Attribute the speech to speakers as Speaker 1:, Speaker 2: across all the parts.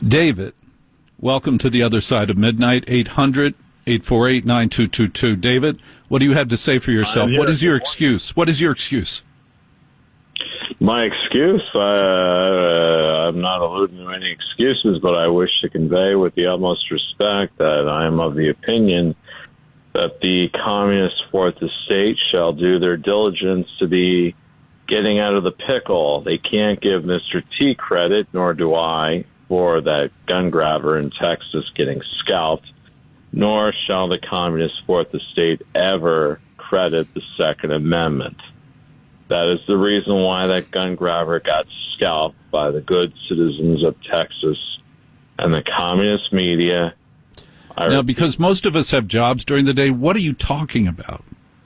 Speaker 1: David, welcome to the other side of midnight. 800-848-9222. David, what do you have to say for yourself? What is your excuse? What is your excuse?
Speaker 2: My excuse? I'm not alluding to any excuses, but I wish to convey with the utmost respect that I am of the opinion that the communist fourth estate shall do their diligence to be getting out of the pickle. They can't give Mr. T credit, nor do I, for that gun grabber in Texas getting scalped, nor shall the communist fourth estate ever credit the Second Amendment. That is the reason why that gun grabber got scalped by the good citizens of Texas and the communist media.
Speaker 1: Now, because most of us have jobs during the day, what are you talking about?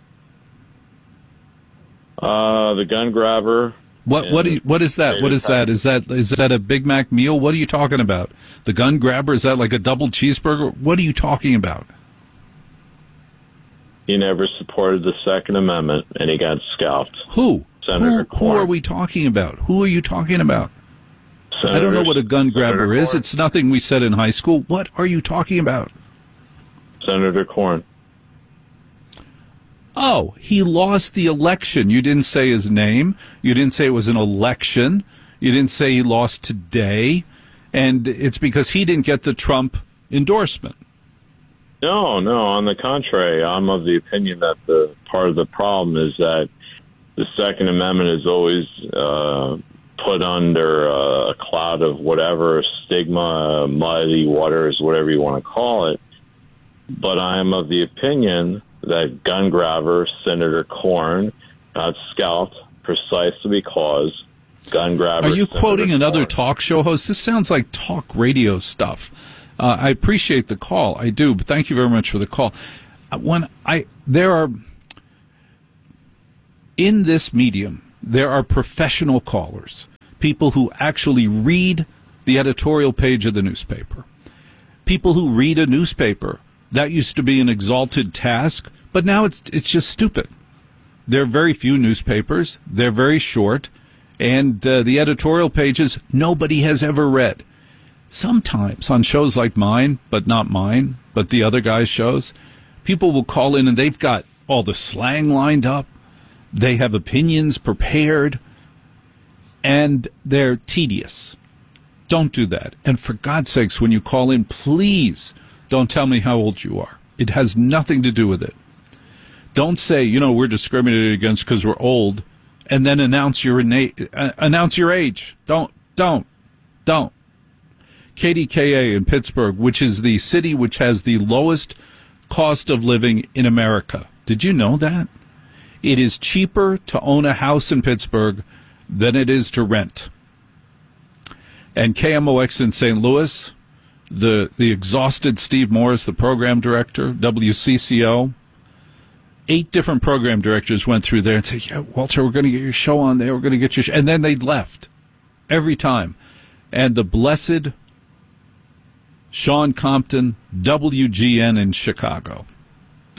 Speaker 2: The gun grabber.
Speaker 1: What is that? What is that? Is that a Big Mac meal? What are you talking about? The gun grabber, is that like a double cheeseburger? What are you talking about?
Speaker 2: He never supported the Second Amendment, and he got scalped.
Speaker 1: Who?
Speaker 2: Senator
Speaker 1: Who are we talking about? Who are you talking about? I don't know what a gun grabber is. It's nothing we said in high school. What are you talking about?
Speaker 2: Senator Corn.
Speaker 1: Oh, he lost the election. You didn't say his name. You didn't say it was an election. You didn't say he lost today. And it's because he didn't get the Trump endorsement.
Speaker 2: No, on the contrary. I'm of the opinion that the part of the problem is that the Second Amendment is always put under a cloud of whatever stigma, muddy waters, whatever you want to call it. But I am of the opinion that gun grabber Senator Corn got scalped precisely because gun grabber.
Speaker 1: Are you
Speaker 2: Senator
Speaker 1: quoting another
Speaker 2: Corn.
Speaker 1: talk show host? This sounds like talk radio stuff. I appreciate the call. I do. But thank you very much for the call. In this medium, there are professional callers, people who actually read the editorial page of the newspaper. People who read a newspaper. That used to be an exalted task, but now it's just stupid. There are very few newspapers. They're very short, and the editorial pages nobody has ever read. Sometimes on shows like mine, but not mine, but the other guys' shows, people will call in and they've got all the slang lined up. They have opinions prepared, and they're tedious. Don't do that. And for God's sakes, when you call in, please don't tell me how old you are. It has nothing to do with it. Don't say, we're discriminated against because we're old, and then announce your age. Don't. KDKA in Pittsburgh, which is the city which has the lowest cost of living in America. Did you know that? It is cheaper to own a house in Pittsburgh than it is to rent. And KMOX in St. Louis, the exhausted Steve Morris, the program director, WCCO, 8 different program directors went through there and said, yeah, Walter, we're going to get your show on there. We're going to get your show. And then they left every time. And the blessed Sean Compton, WGN in Chicago.